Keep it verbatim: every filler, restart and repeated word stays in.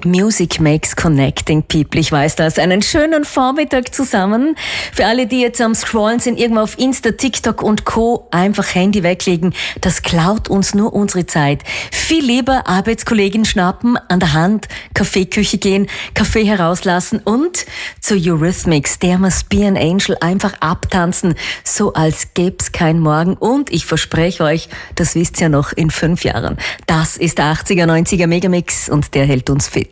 Music makes connecting people. Ich weiß das. Einen schönen Vormittag zusammen. Für alle, die jetzt am Scrollen sind, irgendwo auf Insta, TikTok und Co. einfach Handy weglegen. Das klaut uns nur unsere Zeit. Viel lieber Arbeitskollegen schnappen, an der Hand, Kaffeeküche gehen, Kaffee herauslassen und zu Eurythmics, There Must Be an Angel, einfach abtanzen, so als gäb's kein Morgen. Und ich verspreche euch, das wisst ihr noch in fünf Jahren. Das ist der achtziger, neunziger Megamix und der hält uns fit.